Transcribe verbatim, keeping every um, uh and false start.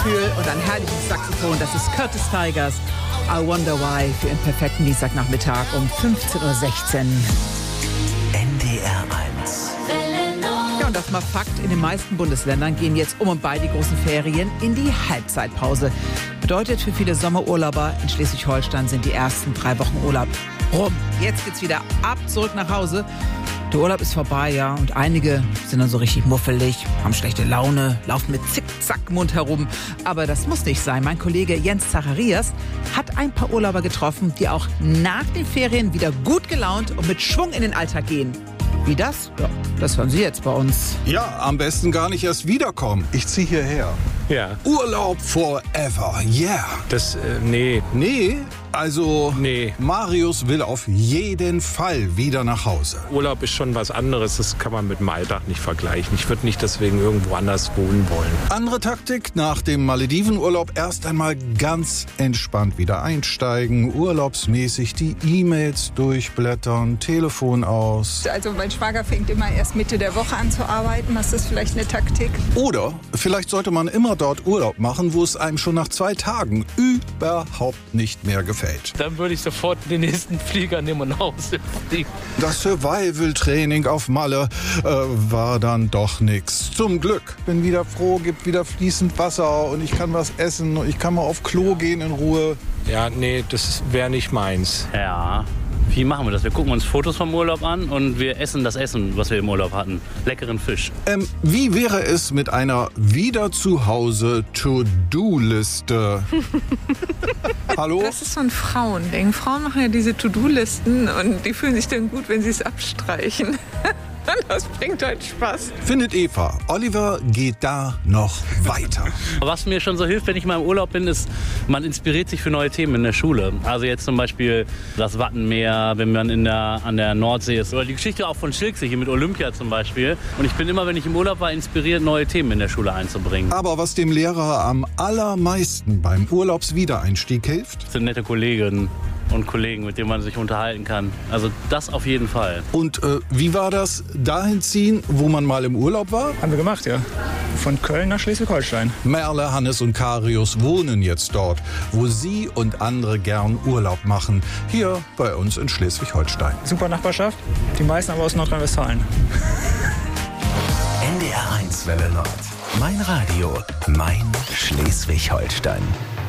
Gefühl und ein herrliches Saxophon. Das ist Curtis Tigers. I Wonder Why für Ihren perfekten Dienstagnachmittag um fünfzehn Uhr sechzehn. N D R eins. Ja, und das mal Fakt, in den meisten Bundesländern gehen jetzt um und bei die großen Ferien in die Halbzeitpause. Bedeutet für viele Sommerurlauber in Schleswig-Holstein sind die ersten drei Wochen Urlaub rum. Jetzt geht's wieder ab, zurück nach Hause. Der Urlaub ist vorbei, ja, und einige sind dann so richtig muffelig, haben schlechte Laune, laufen mit Zickzackmund herum. Aber das muss nicht sein. Mein Kollege Jens Zacharias hat ein paar Urlauber getroffen, die auch nach den Ferien wieder gut gelaunt und mit Schwung in den Alltag gehen. Wie das? Ja, das hören Sie jetzt bei uns. Ja, am besten gar nicht erst wiederkommen. Ich zieh hierher. Ja. Urlaub forever, yeah. Das, äh, nee. Nee, also Nee. Marius will auf jeden Fall wieder nach Hause. Urlaub ist schon was anderes. Das kann man mit dem Alltag nicht vergleichen. Ich würde nicht deswegen irgendwo anders wohnen wollen. Andere Taktik, nach dem Maledivenurlaub erst einmal ganz entspannt wieder einsteigen, urlaubsmäßig die E-Mails durchblättern, Telefon aus. Also mein Schwager fängt immer erst Mitte der Woche an zu arbeiten. Das ist vielleicht eine Taktik. Oder vielleicht sollte man immer dort Urlaub machen, wo es einem schon nach zwei Tagen überhaupt nicht mehr gefällt. Dann würde ich sofort den nächsten Flieger nehmen und nach Hause fliegen. Das Survival-Training auf Malle äh, war dann doch nix. Zum Glück. Bin wieder froh, gibt wieder fließend Wasser und ich kann was essen und ich kann mal auf Klo gehen in Ruhe. Ja, nee, das wäre nicht meins. Ja, wie machen wir das? Wir gucken uns Fotos vom Urlaub an und wir essen das Essen, was wir im Urlaub hatten. Leckeren Fisch. Ähm, wie wäre es mit einer Wieder-zu-Hause-To-Do-Liste? Hallo? Das ist so ein Frauending. Frauen machen ja diese To-Do-Listen und die fühlen sich dann gut, wenn sie es abstreichen. Das bringt halt Spaß. Findet Eva. Oliver geht da noch weiter. Was mir schon so hilft, wenn ich mal im Urlaub bin, ist, man inspiriert sich für neue Themen in der Schule. Also jetzt zum Beispiel das Wattenmeer, wenn man in der, an der Nordsee ist. Oder die Geschichte auch von Schilksee, hier mit Olympia zum Beispiel. Und ich bin immer, wenn ich im Urlaub war, inspiriert, neue Themen in der Schule einzubringen. Aber was dem Lehrer am allermeisten beim Urlaubswiedereinstieg hilft? Das sind nette Kolleginnen und Kollegen, mit denen man sich unterhalten kann. Also das auf jeden Fall. Und äh, wie war das dahin ziehen, wo man mal im Urlaub war? Haben wir gemacht, ja. Von Köln nach Schleswig-Holstein. Merle, Hannes und Karius wohnen jetzt dort, wo sie und andere gern Urlaub machen. Hier bei uns in Schleswig-Holstein. Super Nachbarschaft, die meisten aber aus Nordrhein-Westfalen. N D R eins Welle Nord. Mein Radio, mein Schleswig-Holstein.